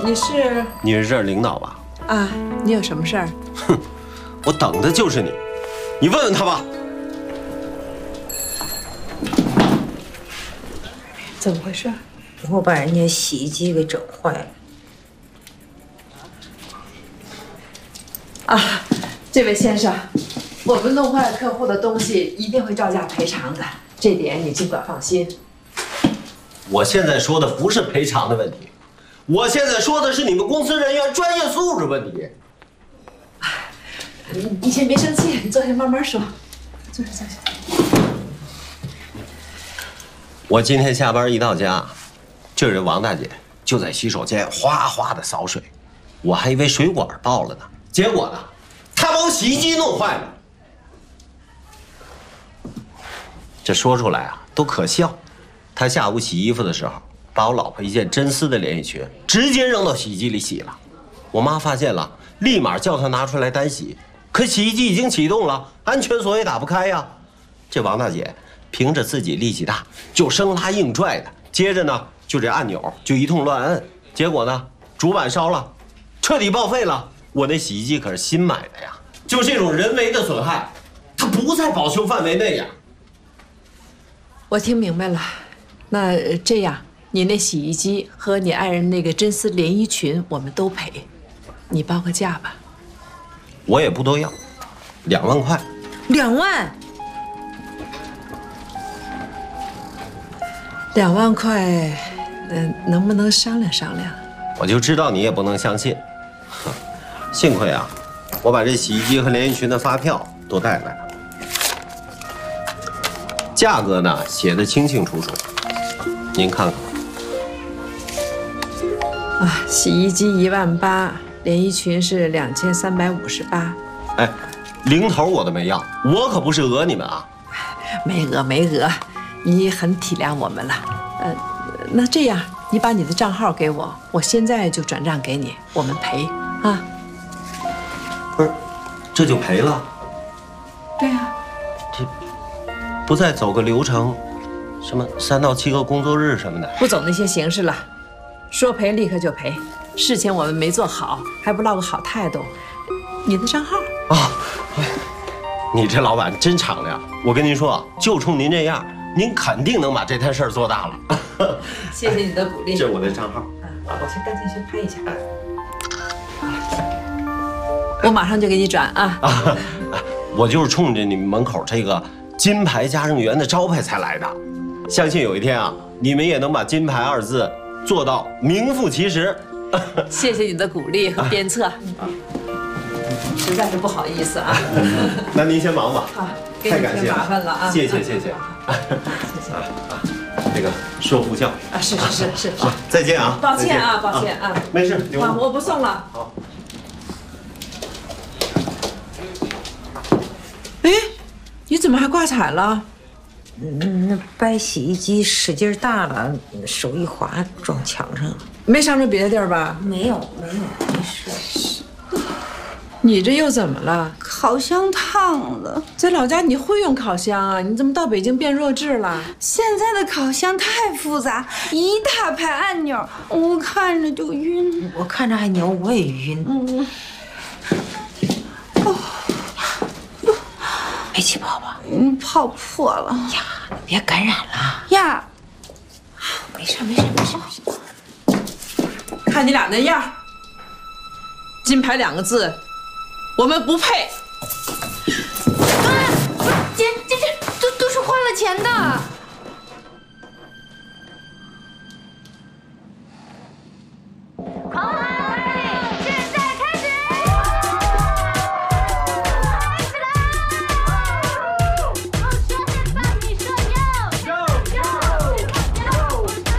你是这儿领导吧？ 啊，你有什么事儿？ 哼，我等的就是你，你问问他吧。 怎么回事？ 我把人家洗衣机给整坏了。 啊，这位先生，我们弄坏客户的东西一定会照价赔偿的，这点你尽管放心。 我现在说的不是赔偿的问题，我现在说的是你们公司人员专业素质问题。 你先别生气，你坐下慢慢说。坐下，坐下。 我今天下班一到家，这人王大姐就在洗手间哗哗的扫水，我还以为水管爆了呢，结果呢，她把我洗衣机弄坏了。这说出来啊都可笑。她下午洗衣服的时候，把我老婆一件真丝的连衣裙直接扔到洗衣机里洗了。我妈发现了，立马叫她拿出来单洗，可洗衣机已经启动了，安全锁也打不开呀。这王大姐凭着自己力气大，就生拉硬拽的，接着呢就这按钮就一通乱摁，结果呢主板烧了，彻底报废了。我那洗衣机可是新买的呀，就这种人为的损害，它不在保修范围内呀。 我听明白了，那这样，你那洗衣机和你爱人那个真丝连衣裙我们都赔，你报个价吧。 我也不多要，2万块。 2万 ？2万块，能不能商量商量？ 我就知道你也不能相信，幸亏啊，我把这洗衣机和连衣裙的发票都带来了，价格呢写得清清楚楚，您看看。 啊，洗衣机18000，连衣裙是2358。 哎，零头我都没要，我可不是讹你们啊。 没讹，你很体谅我们了。那这样，你把你的账号给我，我现在就转账给你，我们赔啊。 不是，这就赔了？ 对呀。 这不再走个流程，什么3到7个工作日什么的？ 不走那些形式了，说赔立刻就赔。事情我们没做好，还不落个好态度。你的账号啊？你这老板真敞亮。我跟您说，就冲您这样，您肯定能把这摊事儿做大了。 谢谢你的鼓励。 这是我的账号。 我去赶紧去拍一下。我马上就给你转啊。 我就是冲着你们门口这个金牌家政园的招牌才来的，相信有一天啊，你们也能把金牌2字做到名副其实。 谢谢你的鼓励和鞭策，实在是不好意思啊。 那您先忙吧。 好， 太感谢了， 麻烦了啊。 谢谢。 谢谢。 这个说副教啊，是。 好，再见啊。 抱歉啊。 没事， 我不送了。 好。 哎，你怎么还挂彩了？ 那掰洗衣机使劲大了，手一滑撞墙上了。 没伤着别的地儿吧？ 没有，没事。 你这又怎么了？ 烤箱烫了。 在老家你会用烤箱啊？你怎么到北京变弱智了？ 现在的烤箱太复杂，一大排按钮，我看着就晕。 我看着按钮我也晕。没起泡吧？ 泡破了。 呀，你别感染了呀。 没事。 看你俩那样，金牌2个字，我们不配。